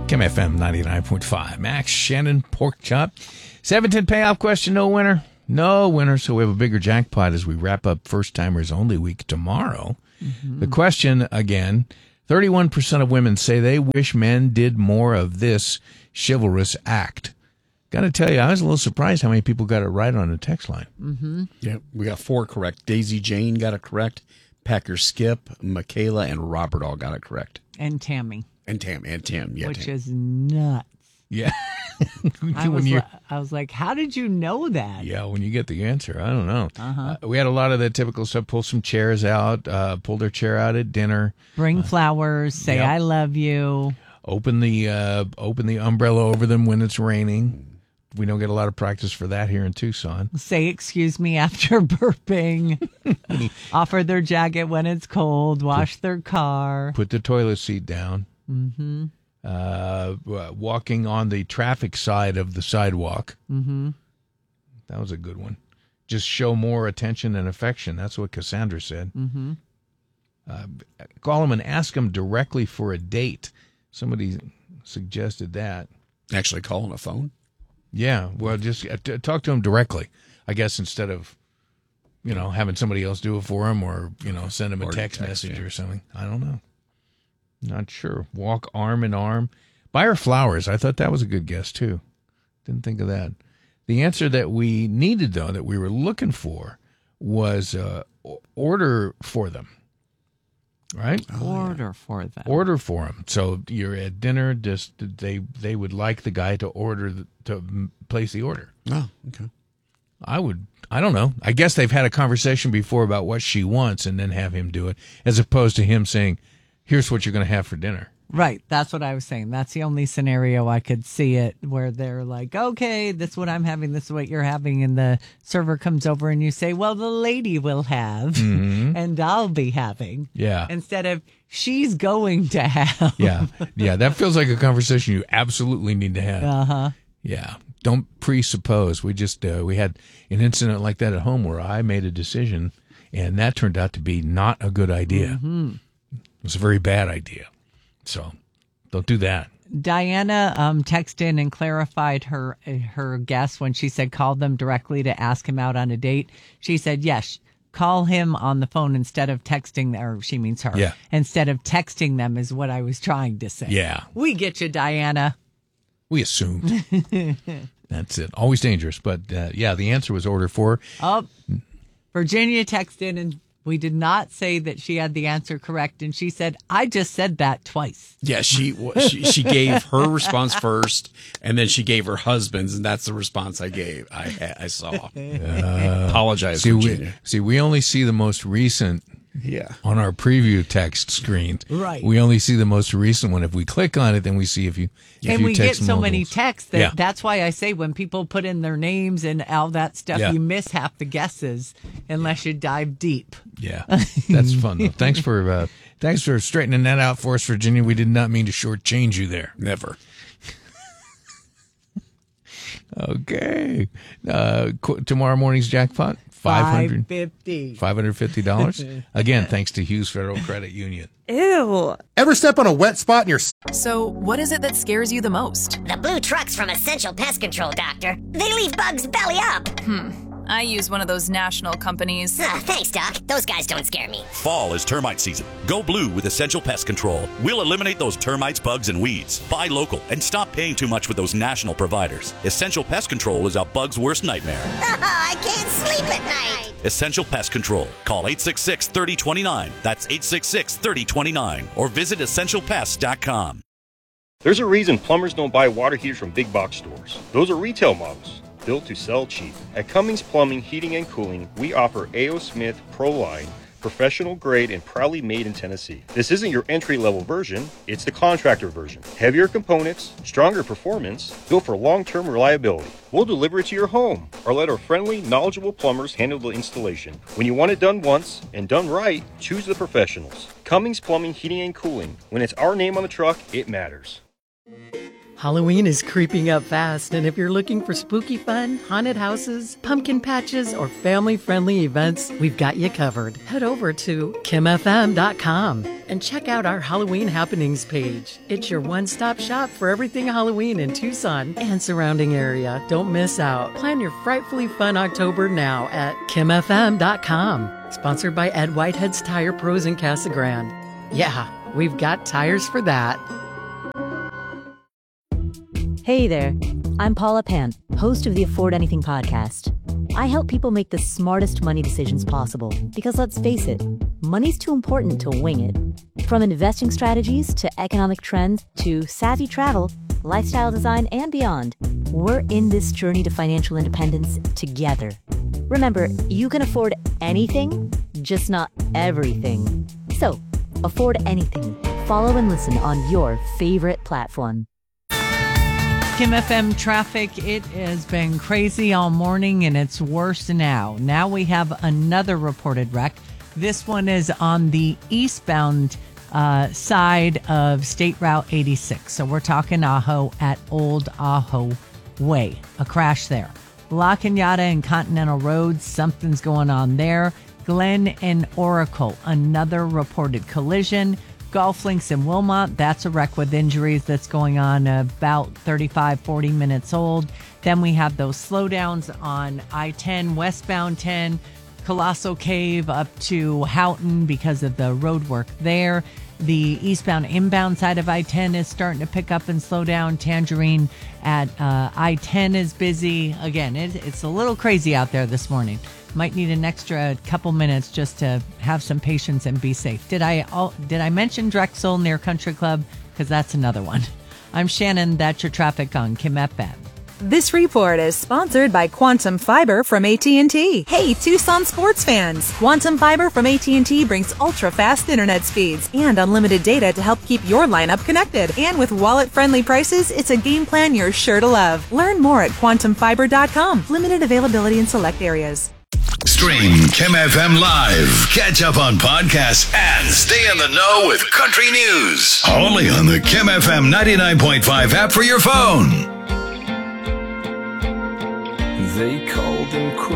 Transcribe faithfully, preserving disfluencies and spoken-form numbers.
Kim F M ninety-nine point five. Max Shannon Pork Chop. seven ten payoff question, no winner. No winner, so we have a bigger jackpot as we wrap up First Timers Only Week tomorrow. Mm-hmm. The question, again, thirty-one percent of women say they wish men did more of this chivalrous act. Got to tell you, I was a little surprised how many people got it right on the text line. Mm-hmm. Yeah, we got four correct. Daisy Jane got it correct. Packer Skip, Michaela, and Robert all got it correct. And Tammy. And Tam, and Tim, yeah. Which Tam. is nuts. Yeah. I, was li- I was like, how did you know that? Yeah, when you get the answer, I don't know. Uh-huh. Uh, we had a lot of that typical stuff. Pull some chairs out, uh, pull their chair out at dinner. Bring uh, flowers, say yep. I love you. Open the uh, open the umbrella over them when it's raining. We don't get a lot of practice for that here in Tucson. Say excuse me after burping. Offer their jacket when it's cold. Wash put, their car. Put the toilet seat down. Mm-hmm. Uh, walking on the traffic side of the sidewalk. Mm-hmm. That was a good one. Just show more attention and affection. That's what Cassandra said. Mm-hmm. Uh, call him and ask him directly for a date. Somebody suggested that. Actually call on a phone? Yeah, well, just uh, t- talk to him directly, I guess, instead of, you know, having somebody else do it for him or, you know, send him a text, text message yeah. or something. I don't know. Not sure. Walk arm in arm. Buy her flowers. I thought that was a good guess, too. Didn't think of that. The answer that we needed, though, that we were looking for was uh, order for them. Right? Oh, order yeah. for them. Order for them. So you're at dinner, just they they would like the guy to order, the, to place the order. Oh, okay. I would, I don't know. I guess they've had a conversation before about what she wants and then have him do it, as opposed to him saying, here's what you're going to have for dinner. Right. That's what I was saying. That's the only scenario I could see it where they're like, okay, this is what I'm having. This is what you're having. And the server comes over and you say, well, the lady will have mm-hmm. and I'll be having. Yeah. Instead of she's going to have. Yeah. Yeah. That feels like a conversation you absolutely need to have. Uh-huh. Yeah. Don't presuppose. We just, uh, we had an incident like that at home where I made a decision and that turned out to be not a good idea. Mm-hmm. It was a very bad idea. So don't do that. Diana um, texted in and clarified her her guess when she said call them directly to ask him out on a date. She said, yes, call him on the phone instead of texting, or she means her. Yeah. Instead of texting them is what I was trying to say. Yeah. We get you, Diana. We assumed. That's it. Always dangerous. But, uh, yeah, the answer was order for. Oh, Virginia texted in and we did not say that she had the answer correct, and she said, I just said that twice. Yeah, she she, she gave her response first, and then she gave her husband's, and that's the response I gave. I I saw. Uh, Apologize, see, Virginia. We, see, we only see the most recent yeah. on our preview text screen. Right. We only see the most recent one. If we click on it, then we see if you if And you we get text so multiples. many texts that Yeah. that's why I say when people put in their names and all that stuff, Yeah. you miss half the guesses unless you dive deep. Yeah, that's fun, though. Thanks for uh, thanks for straightening that out for us, Virginia. We did not mean to shortchange you there. Never. Okay. Uh, qu- tomorrow morning's jackpot, five hundred fifty five hundred fifty dollars. Again, thanks to Hughes Federal Credit Union. Ew. Ever step on a wet spot in your... So, what is it that scares you the most? The blue trucks from Essential Pest Control, Doctor. They leave bugs belly up. Hmm. I use one of those national companies. Ah, thanks, Doc. Those guys don't scare me. Fall is termite season. Go blue with Essential Pest Control. We'll eliminate those termites, bugs, and weeds. Buy local and stop paying too much with those national providers. Essential Pest Control is a bug's worst nightmare. Oh, I can't sleep at night. Essential Pest Control. Call eight six six, three oh two nine. That's eight six six, three oh two nine. Or visit essential pest dot com. There's a reason plumbers don't buy water heaters from big box stores. Those are retail models, built to sell cheap. At Cummings Plumbing, Heating, and Cooling, we offer A O. Smith Pro Line, professional grade and proudly made in Tennessee. This isn't your entry-level version, it's the contractor version. Heavier components, stronger performance, built for long-term reliability. We'll deliver it to your home, or let our friendly, knowledgeable plumbers handle the installation. When you want it done once, and done right, choose the professionals. Cummings Plumbing, Heating, and Cooling. When it's our name on the truck, it matters. Halloween is creeping up fast, and if you're looking for spooky fun, haunted houses, pumpkin patches, or family-friendly events, we've got you covered. Head over to kim f m dot com and check out our Halloween happenings page. It's your one-stop shop for everything Halloween in Tucson and surrounding area. Don't miss out. Plan your frightfully fun October now at kim f m dot com. Sponsored by Ed Whitehead's Tire Pros in Casa Grande. Yeah, we've got tires for that. Hey there, I'm Paula Pant, host of the Afford Anything podcast. I help people make the smartest money decisions possible because let's face it, money's too important to wing it. From investing strategies to economic trends to savvy travel, lifestyle design, and beyond, we're in this journey to financial independence together. Remember, you can afford anything, just not everything. So, afford anything. Follow and listen on your favorite platform. Kim F M traffic, it has been crazy all morning and it's worse now. Now we have another reported wreck. This one is on the eastbound uh, side of State Route eighty-six. So we're talking Ajo at Old Ajo Way. A crash there. La Cañada and Continental Road, something's going on there. Glen and Oracle, another reported collision. Golf Links in Wilmot, that's a wreck with injuries that's going on about thirty-five, forty minutes old. Then we have those slowdowns on I ten, westbound ten, Colossal Cave up to Houghton because of the road work there. The eastbound inbound side of I ten is starting to pick up and slow down. Tangerine at uh, I ten is busy. Again, it, it's a little crazy out there this morning. Might need an extra couple minutes just to have some patience and be safe. Did I oh, did I mention Drexel near Country Club? Because that's another one. I'm Shannon. That's your traffic on Kim F M. This report is sponsored by Quantum Fiber from A T and T. Hey, Tucson sports fans! Quantum Fiber from A T and T brings ultra-fast internet speeds and unlimited data to help keep your lineup connected. And with wallet-friendly prices, it's a game plan you're sure to love. Learn more at quantum fiber dot com. Limited availability in select areas. Stream Kim F M live, catch up on podcasts, and stay in the know with country news. Only on the Kim F M ninety-nine point five app for your phone. They called him crazy.